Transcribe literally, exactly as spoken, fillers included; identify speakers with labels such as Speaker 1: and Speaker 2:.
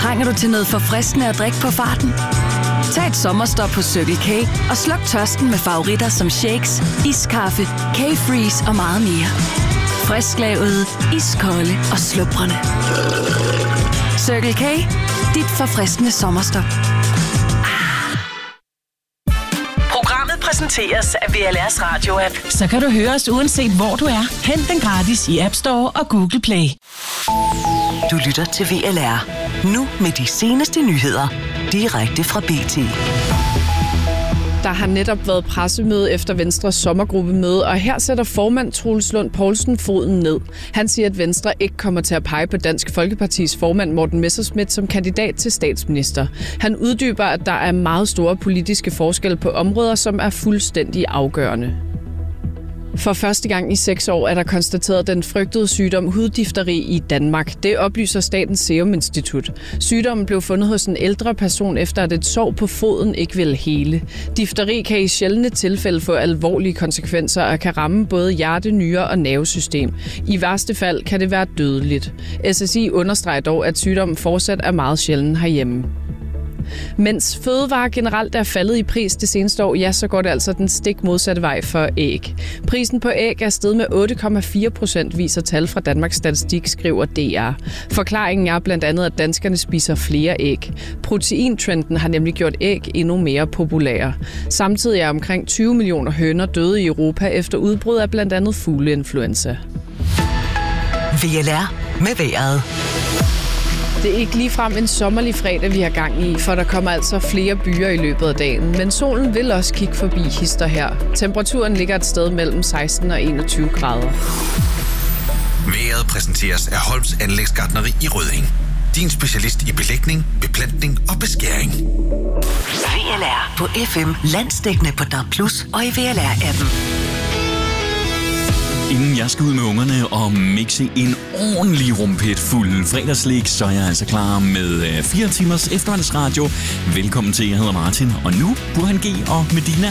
Speaker 1: Trænger du til noget forfriskende at drikke på farten? Tag et sommerstop på Circle K og sluk tørsten med favoritter som shakes, iskaffe, K-Freeze og meget mere. Frisklavet, iskolde og slubrende. Circle K, dit forfriskende sommerstop.
Speaker 2: Programmet præsenteres af V L R's radio-app.
Speaker 3: Så kan du høre os uanset hvor du er. Hent den gratis i App Store og Google Play.
Speaker 2: Du lytter til V L R. Nu med de seneste nyheder. Direkte fra B T.
Speaker 4: Der har netop været pressemøde efter Venstres sommergruppemøde, og her sætter formand Troels Lund Poulsen foden ned. Han siger, at Venstre ikke kommer til at pege på Dansk Folkepartis formand Morten Messerschmidt som kandidat til statsminister. Han uddyber, at der er meget store politiske forskelle på områder, som er fuldstændig afgørende. For første gang i seks år er der konstateret den frygtede sygdom huddifteri i Danmark. Det oplyser Statens Serum Institut. Sygdommen blev fundet hos en ældre person efter, at et sår på foden ikke ville hele. Difteri kan i sjældne tilfælde få alvorlige konsekvenser og kan ramme både hjerte, nyre og nervesystem. I værste fald kan det være dødeligt. S S I understreger dog, at sygdommen fortsat er meget sjælden herhjemme. Mens fødevarer generelt er faldet i pris det seneste år, ja, så går det altså den stik modsatte vej for æg. Prisen på æg er steget med otte komma fire procent, viser tal fra Danmarks Statistik, skriver D R. Forklaringen er blandt andet, at danskerne spiser flere æg. Proteintrenden har nemlig gjort æg endnu mere populære. Samtidig er omkring tyve millioner høner døde i Europa efter udbrud af blandt andet fugleinfluenza.
Speaker 2: V L R med vejret.
Speaker 4: Det er ikke ligefrem en sommerlig fredag, vi har gang i, for der kommer altså flere byer i løbet af dagen. Men solen vil også kigge forbi hister her. Temperaturen ligger et sted mellem seksten og enogtyve grader.
Speaker 5: Vejret præsenteres af Holms Anlægsgartneri i Rødding. Din specialist i belægning, beplantning og beskæring.
Speaker 2: V L R på F M, landsdækkende på D A B plus og i V L R-appen.
Speaker 6: Inden jeg skal ud med ungerne og mixe en ordentlig rumpet fuld fredagslik, så er jeg altså klar med fire timers eftermiddagsradio. Velkommen til, jeg hedder Martin, og nu Burhan G og Medina.